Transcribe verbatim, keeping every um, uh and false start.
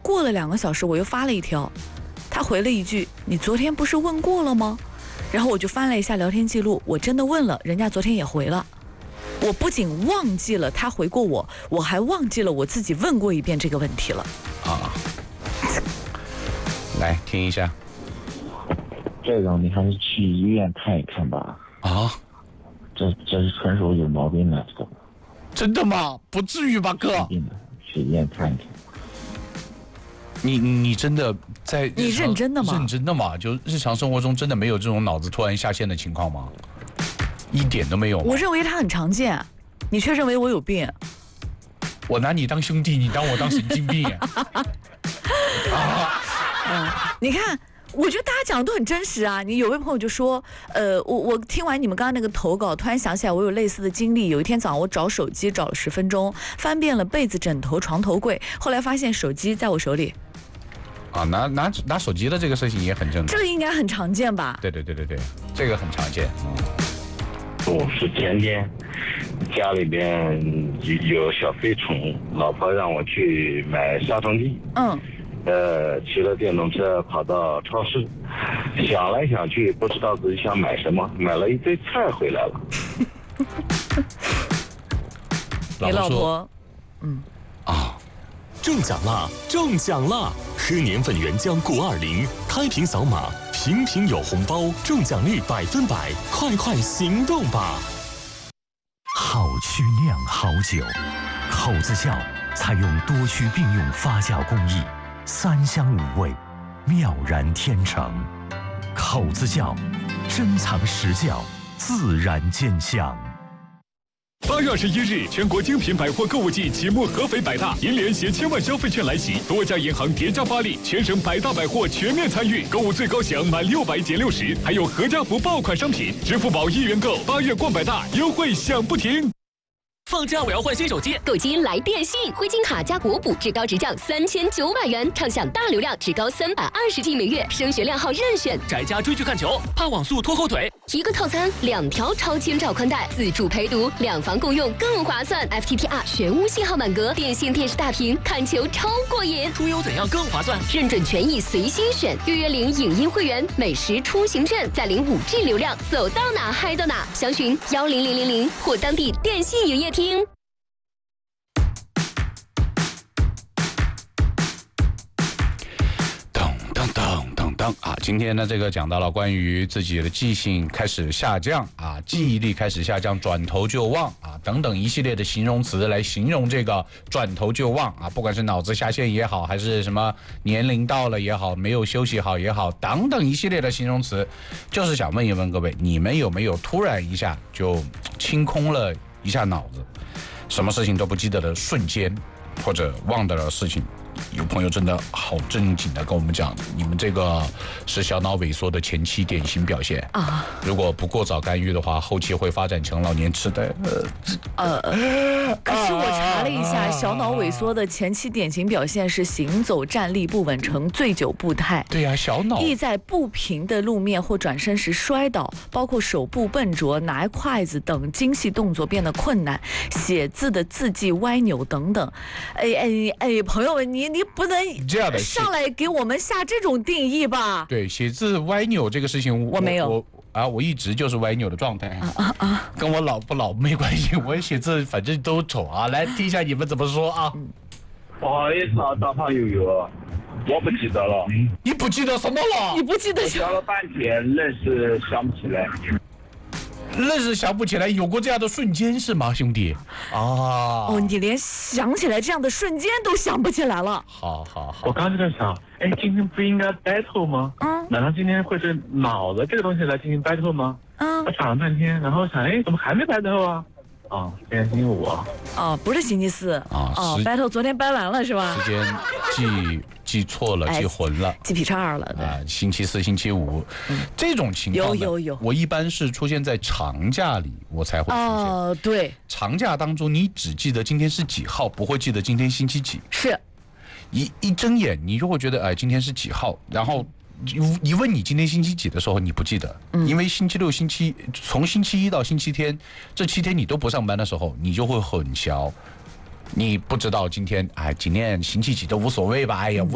过了两个小时，我又发了一条，他回了一句：“你昨天不是问过了吗？”然后我就翻了一下聊天记录，我真的问了，人家昨天也回了。我不仅忘记了他回过我，我还忘记了我自己问过一遍这个问题了。 啊，来听一下。 这种你还是去医院看一看吧。 啊， 这这是纯属有毛病的，这个。 真的吗？不至于吧，哥？ 去医院看一看。 你你真的在？ 你认真的吗？ 认真的吗？就日常生活中真的没有这种脑子突然下线的情况吗？一点都没有吗？ 我认为它很常见，你却认为我有病。 我拿你当兄弟，你当我当神经病。 啊，嗯，你看。我觉得大家讲的都很真实啊！你有位朋友就说，呃，我我听完你们刚刚那个投稿，突然想起来我有类似的经历。有一天早上我找手机找了十分钟，翻遍了被子、枕头、床头柜，后来发现手机在我手里。 啊，拿拿拿手机的这个事情也很正常。 这个应该很常见吧？ 对对对对对，这个很常见。 我是前天家里边有小飞虫，老婆让我去买杀虫剂。 嗯。 呃，骑了电动车跑到超市，想来想去，不知道自己想买什么，买了一堆菜回来了。 你老婆，嗯， 啊， 中奖啦！中奖啦！喝年份原浆谷二零，开瓶扫码，瓶瓶有红包，中奖率百分百，快快行动吧！ 好曲酿好酒，口子窖采用多区并用发酵工艺。三香五味，妙然天成。口子窖，珍藏实窖，自然见香。 八月二十一日，全国精品百货购物季启幕合肥百大，银联携千万消费券来袭，多家银行叠加发力，全省百大百货全面参与，购物最高享满六百减六十，还有合家福爆款商品，支付宝一元购，八月逛百大，优惠享不停。 放假我要换新手机， 购机来电信，灰金卡加国补至高直降三千九百元，畅享大流量至高三百二十 G 每月，升学靓号任选。 宅家追剧看球，怕网速拖后腿。 一个套餐，两条超千兆宽带，自助陪读，两房共用更划算。F T T R 全屋信号满格，电信电视大屏，看球超过瘾。 出游怎样更划算？ 认准权益随心选，月月领影音会员，美食出行券，再领五 G 流量，走到哪嗨到哪。详询幺零零零零或当地电信营业厅。 啊，今天呢，这个讲到了关于自己的记性开始下降啊，记忆力开始下降，转头就忘啊，等等一系列的形容词来形容这个转头就忘啊，不管是脑子下线也好，还是什么年龄到了也好，没有休息好也好，等等一系列的形容词，就是想问一问各位，你们有没有突然一下就清空了一下脑子，什么事情都不记得的瞬间，或者忘掉了事情？有朋友真的好正经的跟我们讲，你们这个是小脑萎缩的前期典型表现啊！如果不过早干预的话，后期会发展成老年痴呆。 呃，可是我查了一下，小脑萎缩的前期典型表现是行走站立不稳，呈醉酒步态。 对呀、啊，小脑易在不平的路面或转身时摔倒，包括手部笨拙、拿筷子等精细动作变得困难，写字的字迹歪扭等等。哎哎哎，朋友们，你。你不能这样的上来给我们下这种定义吧？ 对，写字歪扭这个事情， 我没有， 我啊，我一直就是歪扭的状态啊啊啊，跟我老不老没关系，我写字反正都丑啊。来听一下你们怎么说啊？ 不好意思啊，大胖友友，我不记得了。 你不记得什么了？ 你不记得？ 我想了半天，愣是想不起来。 愣是想不起来有过这样的瞬间是吗，兄弟？啊！ 哦，你连想起来这样的瞬间都想不起来了。 好好好， 我刚刚就在想，哎，今天不应该 battle 吗？嗯，难道今天会是脑子这个东西来进行 battle 吗？嗯，我想了半天，然后想，哎，怎么还没 battle 啊？啊，今天星期五啊。 哦，不是星期四啊。哦 ，battle 昨天掰完了是吧？ 时间记记错了，记混了， 记劈叉了。对啊，星期四、星期五，嗯、这种情况有有有。 我一般是出现在长假里，我才会出现。 哦，对。 长假当中，你只记得今天是几号，不会记得今天星期几。 是。 一一睁眼，你就会觉得，哎，今天是几号，然后。一问你今天星期几的时候，你不记得，嗯、因为星期六、星期从星期一到星期天这七天你都不上班的时候，你就会混淆，你不知道今天哎，今天星期几都无所谓吧，哎呀。